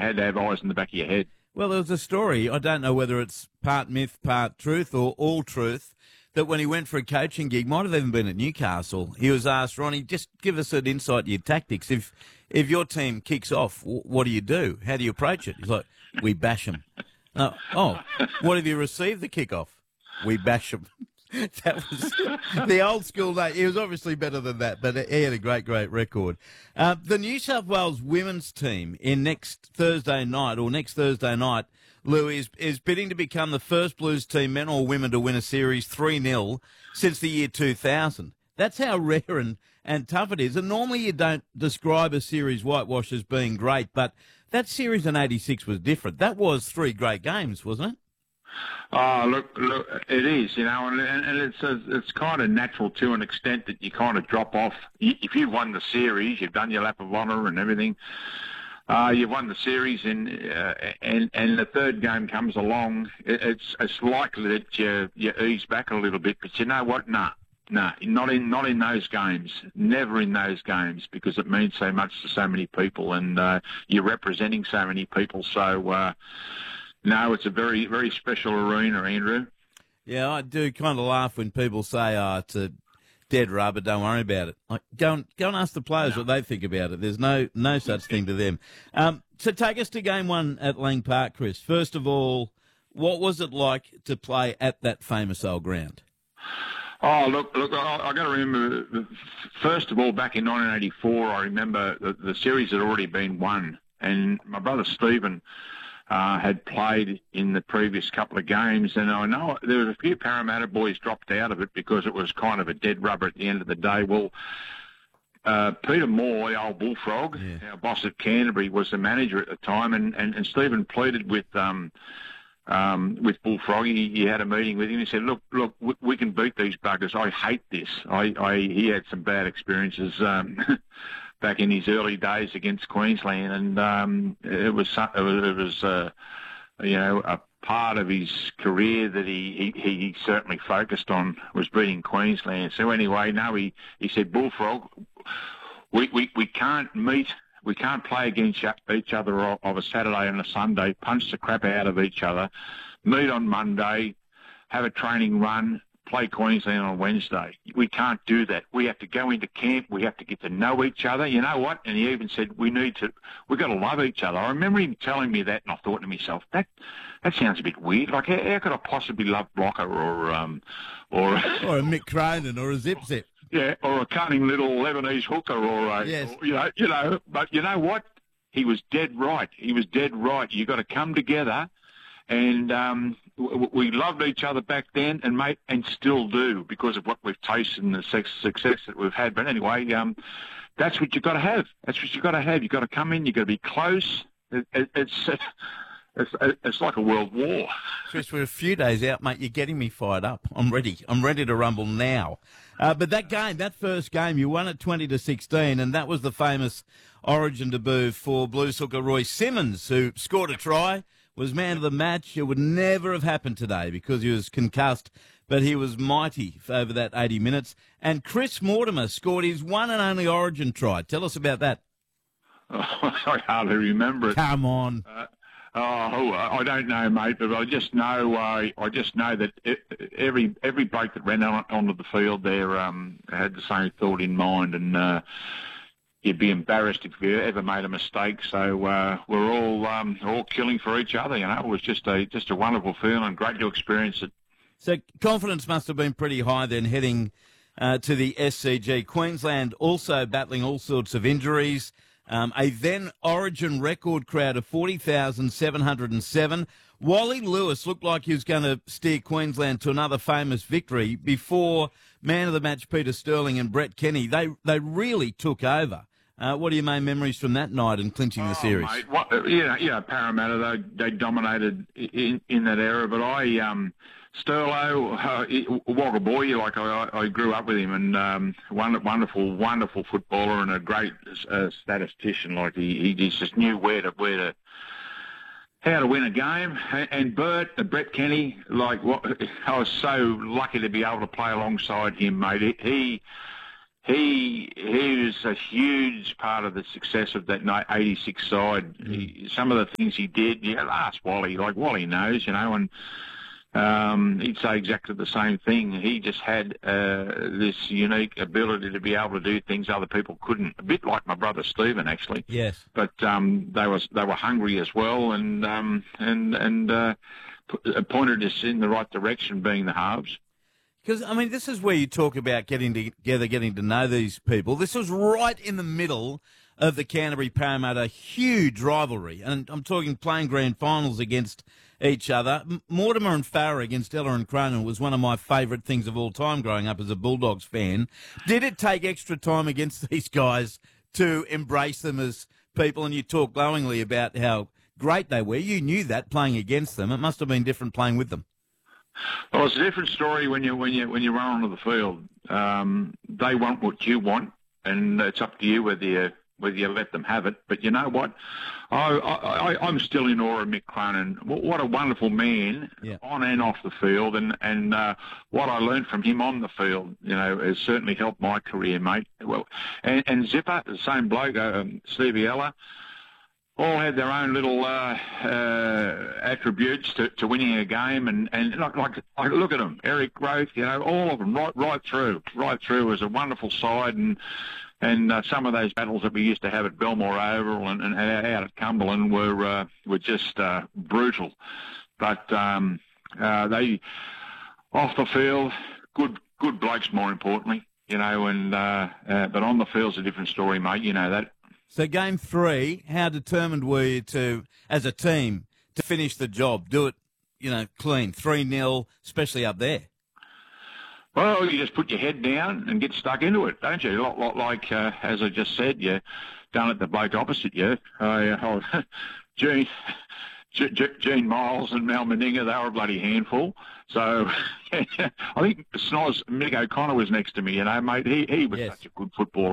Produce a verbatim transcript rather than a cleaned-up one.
had to have eyes in the back of your head. Well, there was a story, I don't know whether it's part myth, part truth, or all truth, that when he went for a coaching gig, might have even been at Newcastle, he was asked, Ronnie, just give us an insight to your tactics. If if your team kicks off, what do you do? How do you approach it? He's like, we bash them. Uh, oh, what have you received the kickoff? We bash them. That was the old school day. He was obviously better than that, but he had a great, great record. Uh, the New South Wales women's team in next Thursday night, or next Thursday night, Lou, is, is bidding to become the first Blues team, men or women, to win a series three nil since the year two thousand. That's how rare and, and tough it is. And normally you don't describe a series whitewash as being great, but that series in eighty-six was different. That was three great games, wasn't it? Oh, look, look, it is, you know, and, and it's a, it's kind of natural to an extent that you kind of drop off. If you've won the series, you've done your lap of honour and everything, uh, you've won the series, and uh, and and the third game comes along, it's it's likely that you you ease back a little bit. But you know what? Nah, nah, not in not in those games. Never in those games, because it means so much to so many people, and uh, you're representing so many people. So. Uh, No, it's a very, very special arena, Andrew. Yeah, I do kind of laugh when people say, oh, it's a dead rubber, don't worry about it. Like, go, and, go and ask the players no. what they think about it. There's no no such thing to them. Um, so take us to game one at Lang Park, Chris. First of all, what was it like to play at that famous old ground? Oh, look, look! I, I got to remember, first of all, back in nineteen eighty-four, I remember the, the series had already been won, and my brother Stephen Uh, had played in the previous couple of games, and I know there was a few Parramatta boys dropped out of it because it was kind of a dead rubber at the end of the day. Well, uh, Peter Moore, the old bullfrog, yeah. our boss at Canterbury, was the manager at the time, and, and, and Stephen pleaded with um, um, with Bullfrog. He, he had a meeting with him. He said, "Look, look, we, we can beat these buggers. I hate this. I, I he had some bad experiences." Um, back in his early days against Queensland, and um, it was it was, it was uh, you know, a part of his career that he, he, he certainly focused on was beating Queensland. So anyway, no, he, he said, Bullfrog, we, we, we can't meet, we can't play against each other of a Saturday and a Sunday, punch the crap out of each other, meet on Monday, have a training run, play Queensland on Wednesday. We can't do that. We have to go into camp. We have to get to know each other. You know what? And he even said, we need to, we've got to love each other. I remember him telling me that, and I thought to myself, that that sounds a bit weird. Like, how, how could I possibly love Blocker or, um, or, or a Mick Cronin or a Zip Zip? Yeah, or a cunning little Lebanese hooker, or a, yes. or, you know, you know. But you know what? He was dead right. He was dead right. You got to come together. And um, we loved each other back then, and mate, and still do, because of what we've tasted and the success that we've had. But anyway, um, that's what you've got to have. That's what you've got to have. You've got to come in. You've got to be close. It, it, it's, it's it's like a world war. Chris, we're a few days out, mate. You're getting me fired up. I'm ready. I'm ready to rumble now. Uh, but that game, that first game, you won it twenty to sixteen, and that was the famous Origin debut for Blues hooker Roy Simmons, who scored a try, was man of the match. It would never have happened today because he was concussed, but he was mighty over that eighty minutes. And Chris Mortimer scored his one and only Origin try. Tell us about that. Oh, I hardly remember it. Come on. Uh, oh, I don't know, mate, but I just know uh, I just know that every every bloke that ran on, onto the field there um, had the same thought in mind, and uh, you'd be embarrassed if you ever made a mistake. So uh, we're all um, all killing for each other. You know, it was just a just a wonderful feeling. Great to experience it. So confidence must have been pretty high then, heading uh, to the S C G. Queensland also battling all sorts of injuries. Um, a then Origin record crowd of forty thousand seven hundred seven. Wally Lewis looked like he was going to steer Queensland to another famous victory before man of the match Peter Sterling and Brett Kenny. They they really took over. Uh, what are your main memories from that night and clinching the oh, series? Mate, what, you know, you know, Parramatta, they, they dominated in, in that era, but I, um, Sterlo, uh, Wagga boy, like I, I grew up with him, and um, wonderful, wonderful footballer and a great uh, statistician. Like he, he just knew where to, where to, how to win a game. And Bert, uh, Brett Kenny, like what, I was so lucky to be able to play alongside him, mate. He, he he was a huge part of the success of that eighty-six side. Mm. He, some of the things he did, yeah, ask Wally, like Wally knows, you know, and um, he'd say exactly the same thing. He just had uh, this unique ability to be able to do things other people couldn't. A bit like my brother Stephen, actually. Yes. But um, they was they were hungry as well, and um, and and uh, pointed us in the right direction, being the halves. Because, I mean, this is where you talk about getting together, getting to know these people. This was right in the middle of the Canterbury Parramatta huge rivalry. And I'm talking playing grand finals against each other. Mortimer and Farah against Ella and Cronin was one of my favourite things of all time growing up as a Bulldogs fan. Did it take extra time against these guys to embrace them as people? And you talk glowingly about how great they were. You knew that playing against them. It must have been different playing with them. Well, it's a different story when you when you when you run onto the field. Um, they want what you want, and it's up to you whether you whether you let them have it. But you know what? I, I I'm still in awe of Mick Cronin. What a wonderful man, yeah, on and off the field, and and uh, what I learned from him on the field, you know, has certainly helped my career, mate. Well, and, and Zipper, the same bloke, um, Stevie Ella, all had their own little uh, uh, attributes to, to winning a game, and, and like, like, like look at them, Eric Growth, you know, all of them, right right through, right through, was a wonderful side, and and uh, some of those battles that we used to have at Belmore Oval and, and out at Cumberland were uh, were just uh, brutal, but um, uh, they off the field, good good blokes, more importantly, you know, and uh, uh, but on the field's a different story, mate. You know that. So game three, how determined were you to, as a team, to finish the job, do it, you know, clean, three nil, especially up there? Well, you just put your head down and get stuck into it, don't you? A lot, lot like, uh, as I just said, you don't let the bloke opposite you. I, I, Gene, Gene Miles and Mal Meninga, they were a bloody handful. So I think Snoz, Mick O'Connor was next to me, you know, mate. He, he was yes. such a good footballer.